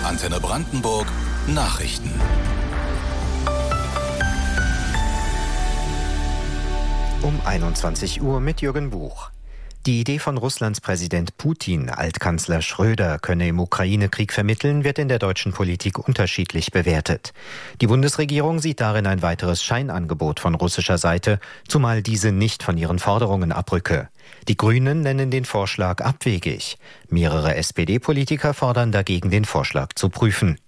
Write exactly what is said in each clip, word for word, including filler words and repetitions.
Antenne Brandenburg Nachrichten. Um einundzwanzig Uhr mit Jürgen Buch. Die Idee von Russlands Präsident Putin, Altkanzler Schröder könne im Ukraine-Krieg vermitteln, wird in der deutschen Politik unterschiedlich bewertet. Die Bundesregierung sieht darin ein weiteres Scheinangebot von russischer Seite, zumal diese nicht von ihren Forderungen abrücke. Die Grünen nennen den Vorschlag abwegig. Mehrere S P D-Politiker fordern dagegen, den Vorschlag zu prüfen.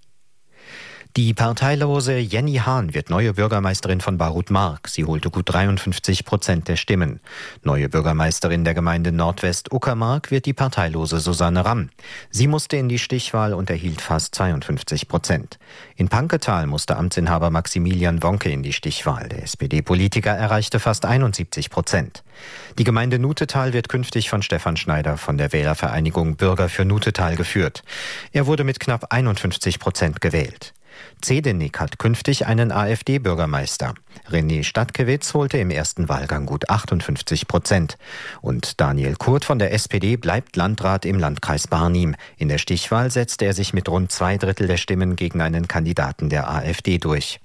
Die parteilose Jenny Hahn wird neue Bürgermeisterin von Barut-Mark. Sie holte gut dreiundfünfzig Prozent der Stimmen. Neue Bürgermeisterin der Gemeinde Nordwest-Uckermark wird die parteilose Susanne Ramm. Sie musste in die Stichwahl und erhielt fast zweiundfünfzig Prozent. In Panketal musste Amtsinhaber Maximilian Wonke in die Stichwahl. Der S P D-Politiker erreichte fast einundsiebzig Prozent. Die Gemeinde Nutetal wird künftig von Stefan Schneider von der Wählervereinigung Bürger für Nutetal geführt. Er wurde mit knapp einundfünfzig Prozent gewählt. Zedenik hat künftig einen AfD-Bürgermeister. René Stadtkewitz holte im ersten Wahlgang gut achtundfünfzig Prozent. Und Daniel Kurt von der S P D bleibt Landrat im Landkreis Barnim. In der Stichwahl setzte er sich mit rund zwei Drittel der Stimmen gegen einen Kandidaten der AfD durch.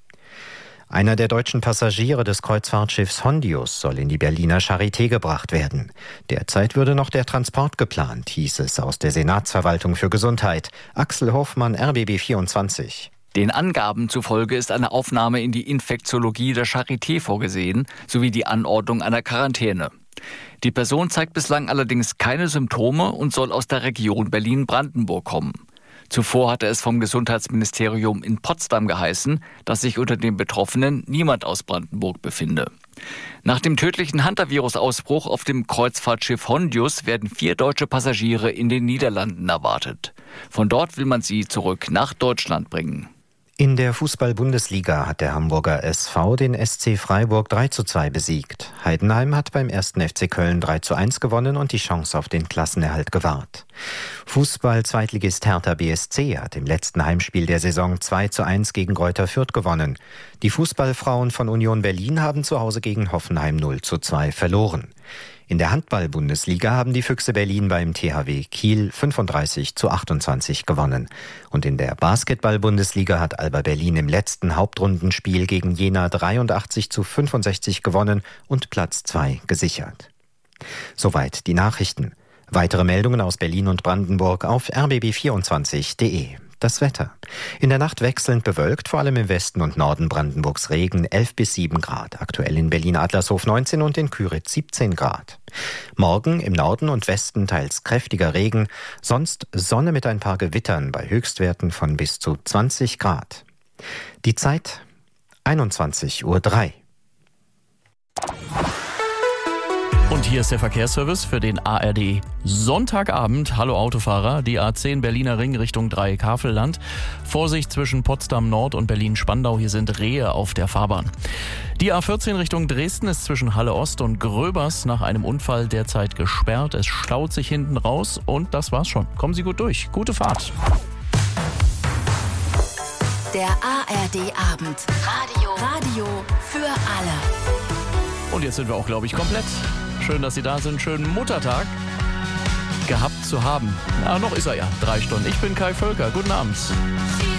Einer der deutschen Passagiere des Kreuzfahrtschiffs Hondius soll in die Berliner Charité gebracht werden. Derzeit würde noch der Transport geplant, hieß es aus der Senatsverwaltung für Gesundheit. Axel Hofmann, R B B vierundzwanzig. Den Angaben zufolge ist eine Aufnahme in die Infektiologie der Charité vorgesehen, sowie die Anordnung einer Quarantäne. Die Person zeigt bislang allerdings keine Symptome und soll aus der Region Berlin-Brandenburg kommen. Zuvor hatte es vom Gesundheitsministerium in Potsdam geheißen, dass sich unter den Betroffenen niemand aus Brandenburg befinde. Nach dem tödlichen Hantavirus-Ausbruch auf dem Kreuzfahrtschiff Hondius werden vier deutsche Passagiere in den Niederlanden erwartet. Von dort will man sie zurück nach Deutschland bringen. In der Fußball-Bundesliga hat der Hamburger S V den S C Freiburg drei zu zwei besiegt. Heidenheim hat beim ersten F C Köln drei zu eins gewonnen und die Chance auf den Klassenerhalt gewahrt. Fußball-Zweitligist Hertha B S C hat im letzten Heimspiel der Saison zwei zu eins gegen Greuther Fürth gewonnen. Die Fußballfrauen von Union Berlin haben zu Hause gegen Hoffenheim null zu zwei verloren. In der Handball-Bundesliga haben die Füchse Berlin beim T H W Kiel fünfunddreißig zu achtundzwanzig gewonnen. Und in der Basketball-Bundesliga hat Alba Berlin im letzten Hauptrundenspiel gegen Jena dreiundachtzig zu fünfundsechzig gewonnen und Platz zwei gesichert. Soweit die Nachrichten. Weitere Meldungen aus Berlin und Brandenburg auf r b b vierundzwanzig punkt de. Das Wetter. In der Nacht wechselnd bewölkt, vor allem im Westen und Norden Brandenburgs Regen, elf bis sieben Grad. Aktuell in Berlin-Adlershof neunzehn und in Küritz siebzehn Grad. Morgen im Norden und Westen teils kräftiger Regen, sonst Sonne mit ein paar Gewittern bei Höchstwerten von bis zu zwanzig Grad. Die Zeit einundzwanzig Uhr drei. Und hier ist der Verkehrsservice für den A R D Sonntagabend. Hallo Autofahrer, die A zehn Berliner Ring Richtung Dreieck-Havelland. Vorsicht zwischen Potsdam Nord und Berlin-Spandau, hier sind Rehe auf der Fahrbahn. Die A vierzehn Richtung Dresden ist zwischen Halle Ost und Gröbers nach einem Unfall derzeit gesperrt. Es staut sich hinten raus und das war's schon. Kommen Sie gut durch. Gute Fahrt. Der A R D-Abend. Radio. Radio für alle. Und jetzt sind wir auch, glaube ich, komplett. Schön, dass Sie da sind. Schönen Muttertag gehabt zu haben. Ja, noch ist er ja. Drei Stunden. Ich bin Kai Völker. Guten Abend.